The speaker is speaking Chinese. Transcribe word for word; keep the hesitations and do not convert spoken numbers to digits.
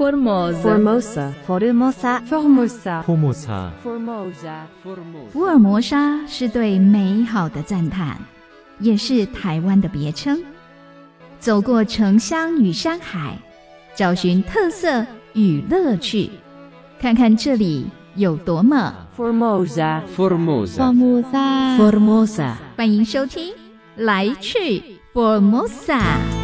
Formosa Formosa Formosa Formosa Formosa 福尔摩沙是对美好的赞叹，也是台湾的别称。走过城乡与山海，找寻特色与乐趣，看看这里有多么 Formosa Formosa Formosa Formosa 欢迎收听来去 Formosa。